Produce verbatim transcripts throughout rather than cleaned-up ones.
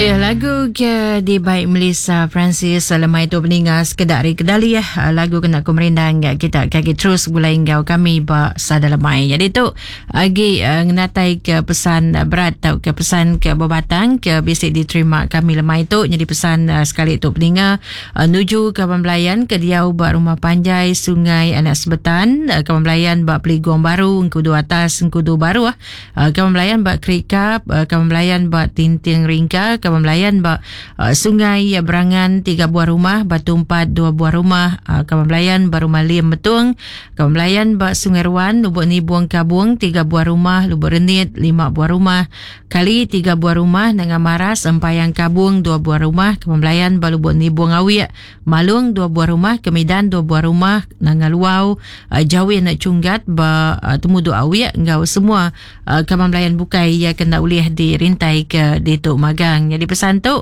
Ya, lagu ke di baik Melissa Francis lemai tu peningas kedari kedali ya. Lagu kena aku merindang kita kaki terus gulai engkau kami ba sada lemai. Jadi tu agi uh, ngenatai ke pesan berat atau ke pesan ke berbatang ke bisik diterima kami lemai tu. Jadi pesan uh, sekali tu peninga uh, nuju ke pembelayan ke diau ba rumah panjai sungai anak sebetan uh, ke pembelayan ba peligong baru engkudu atas engkudu baru ah. Uh, ke pembelayan ba krikap uh, ke pembelayan ba tinting ringka ke pembelayan ba uh, sungai uh, Berangan tiga buah rumah, Batu Empat dua buah rumah, uh, ke pembelayan ba rumah Liam Betung, ke pembelayan ba Sungai Ruan Lubuk Ni Buang Kabung tiga buah rumah, Lubuk Renit lima buah rumah, Kali tiga buah rumah, Nengang Maras Empayang Kabung dua buah rumah, ke pembelayan ba Lubuk Ni Buang Awiak Malung dua buah rumah, ke Medan dua buah rumah, Nengang Luau uh, Jawi Nak Cunggat ba uh, Temudu Awiak ngau semua uh, ke pembelayan bukai ia kena ulih dirintai ke Datuk Magang. Jadi pesan tu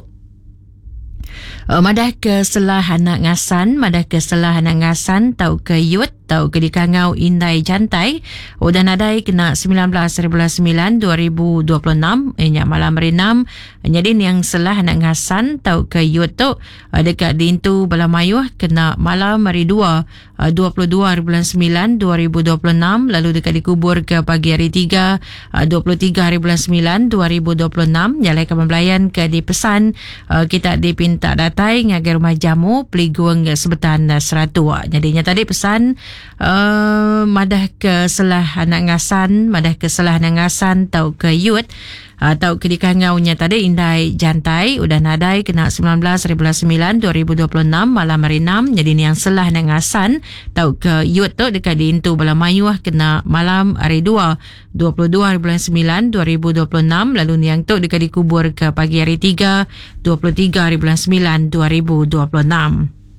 uh, madah ke selah anak ngasan, madah ke selah anak ngasan tau ke yut tau ke di Kangau Indai Jantai udah nadai kena sembilan belas sembilan dua ribu dua puluh enam inyak malam renam. Jadi yang selah anak ngasan tau ke yut tu uh, dekat Dintu Balamayuh kena malam hari dua uh, dua puluh dua hari bulan sembilan dua ribu dua puluh enam, lalu dekat dikubur ke pagi hari tiga uh, dua puluh tiga hari bulan sembilan dua ribu dua puluh enam. Jalai ke pembelayan ke dipesan uh, kita dipinta datai ngagai rumah jamu peliguang sebetan uh, seratua. Jadinya tadi pesan Uh, madah ke selah anak ngasan, madah ke selah anak ngasan tau ke yut uh, tau ke di Kangaunya tadi Indai Jantai udah nadai kena sembilan belas sembilan dua ribu dua puluh enam malam hari enam. Jadi ni yang selah anak ngasan tau ke yut tu dekat di Intu Balamayuh kena malam hari dua dua puluh dua hari bulan sembilan dua ribu dua puluh enam, lalu ni yang tu dekat dikubur ke pagi hari tiga dua puluh tiga hari bulan sembilan dua ribu dua puluh enam.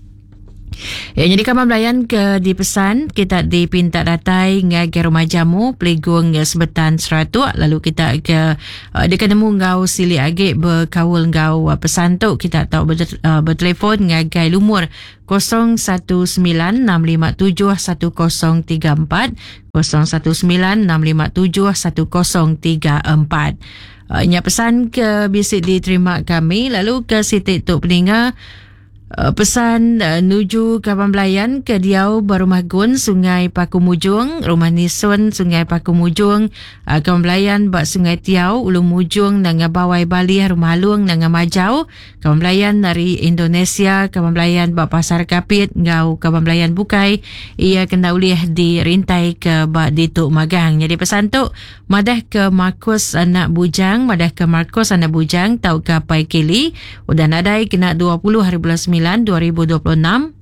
Ya, jadi kawan belayan ke dipesan kita dipinta datai ngagai rumah jamu peligung sebetan seratus, lalu kita ke uh, dekat nemu ngau sili age berkawul ngau uh, pesan tu kita tahu ber, uh, bertelefon ngagai lumur kosong satu sembilan enam lima tujuh satu kosong tiga empat kosong satu sembilan enam lima tujuh satu kosong tiga empat. Uh, nya pesan ke bisik diterima kami, lalu ke Siti Tok Peninga. Uh, pesan uh, nuju kawan belayan ke Diau Barumah Gun Sungai Paku Mujung, Rumah Nisun Sungai Paku Mujung, uh, kawan belayan bak Sungai Tiau Ulu Mujung dengan Bawai Bali Rumah Luang dengan Majau, kawan belayan dari Indonesia, kawan belayan bak Pasar Kapit ngau kawan belayan bukai ia kena ulih dirintai ke bak Datuk Magang. Jadi pesan tu madah ke Markus anak bujang, madah ke Markus anak bujang tau ke Pai Kili udah nadai kena dua puluh hari bulan sembilan dua ribu dua puluh enam.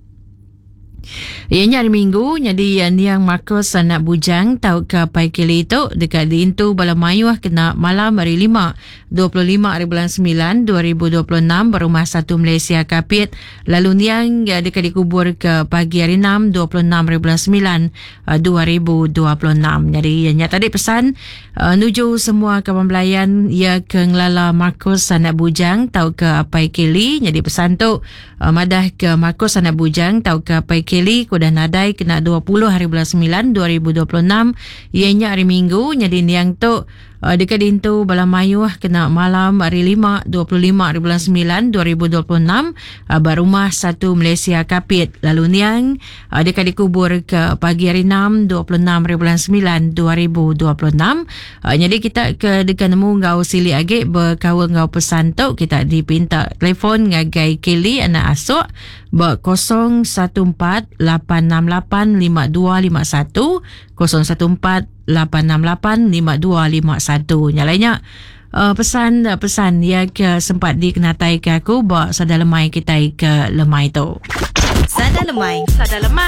Ianya hari Minggu. Jadi yang yang Markus anak bujang tau ke Pai Kili tu dekat di Intu Balamayuh kena malam hari lima dua puluh lima hari bulan sembilan dua ribu dua puluh enam berumah satu Malaysia Kapit, lalu niang dekat dikubur ke pagi hari enam dua puluh enam hari bulan sembilan dua ribu dua puluh enam. Jadi ianya tadi pesan uh, nuju semua kawan belayan ia ke ngelala Markus anak bujang tau ke Pai Kili. Jadi pesan tu uh, madah ke Markus anak bujang tau ke Pai Kili kuda nadai kena dua puluh hari bulan sembilan dua ribu dua puluh enam ianya hari Minggu. Jadi niang tu Uh, dekat Dintu Balamayuh kena malam hari lima dua puluh lima hari bulan sembilan dua ribu dua puluh enam uh, berumah satu Malaysia Kapit, lalu niang uh, dekat dikubur ke pagi hari enam dua puluh enam hari bulan sembilan dua ribu dua puluh enam. uh, jadi kita ke dekat nemu ngau sili age berkawal ngau pesan tu kita dipinta telefon ngagai Kili anak asuk ber kosong satu empat lapan enam lapan lima dua lima satu kosong satu empat lapan enam lapan lima dua lima satu. Yang lainnya uh, pesan uh, pesan ya ke sempat dikenatai ke aku bawa sada lemai kita ke lemai tu. Sada lemai, sada lemai.